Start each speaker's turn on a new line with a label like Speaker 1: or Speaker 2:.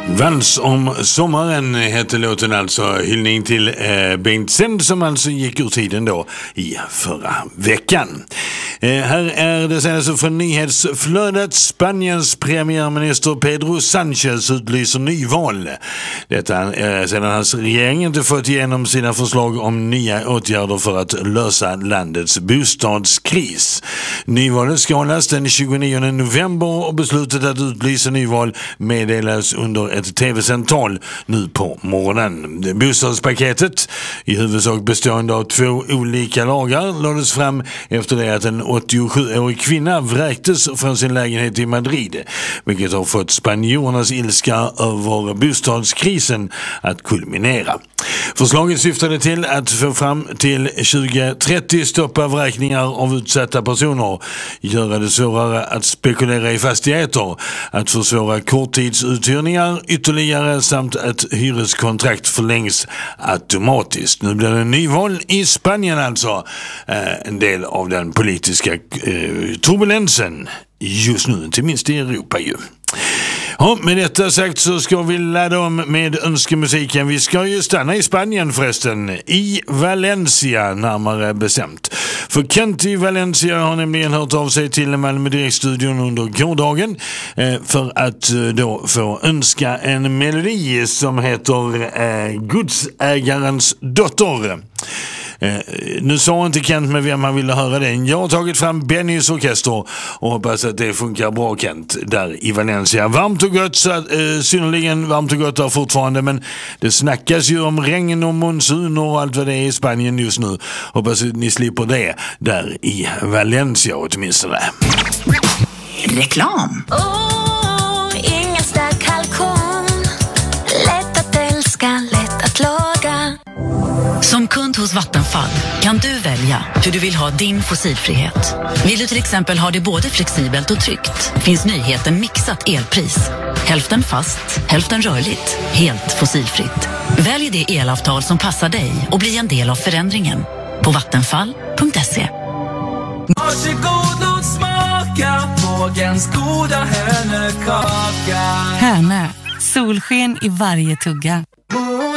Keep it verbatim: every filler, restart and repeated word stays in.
Speaker 1: Vals om sommaren heter låten, alltså hyllning till eh, Bengt Sänd som alltså gick ur tiden då i förra veckan. Eh, här är det senaste från nyhetsflödet. Spaniens premiärminister Pedro Sánchez utlyser nyval. Detta eh, sedan hans regering inte fått igenom sina förslag om nya åtgärder för att lösa landets bostadskris. Nyvalet ska hållas den tjugonionde november och beslutet att utlysa nyval meddelas under ett tv-central nu på morgonen. Bostadspaketet, i huvudsak bestående av två olika lagar, lades fram efter det att en åttiosjuårig kvinna vräktes från sin lägenhet i Madrid, vilket har fått spanjorernas ilska över bostadskrisen att kulminera. Förslaget syftade till att få fram till tjugo trettio stoppa vräkningar av utsatta personer, göra det svårare att spekulera i fastigheter, att försvåra korttidsuthyrningar ytterligare samt att hyreskontrakt förlängs automatiskt. Nu blir det nyval i Spanien, alltså eh, en del av den politiska eh, turbulensen just nu, inte minst i Europa ju. Ja, med detta sagt så ska vi ladda om med önskemusiken. Vi ska ju stanna i Spanien förresten, i Valencia närmare bestämt. För Kent i Valencia har nämligen hört av sig till Malmö Direkt-studion under gårdagen eh, för att eh, då få önska en melodi som heter eh, Godsägarens dotter. Eh, nu sa inte Kent med vem han ville höra den. Jag har tagit fram Bennys orkester och hoppas att det funkar bra, Kent, där i Valencia. Varmt och gott, så, eh, synnerligen varmt och gott där fortfarande, men det snackas ju om regn och monsuner och allt vad det är i Spanien just nu. Hoppas att ni slipper det där i Valencia åtminstone.
Speaker 2: Reklam.
Speaker 3: Oh, ingen stark kalkon. Lätt att älska, lätt att laga.
Speaker 2: Som kund hos Vattenfall kan du välja hur du vill ha din fossilfrihet. Vill du till exempel ha det både flexibelt och tryggt, finns nyheten Mixat elpris. Hälften fast, hälften rörligt, helt fossilfritt. Välj det elavtal som passar dig och bli en del av förändringen på vattenfall punkt se.
Speaker 4: Varsågod och smaka Pågens goda hönökaka.
Speaker 5: Hönö, solsken i varje tugga.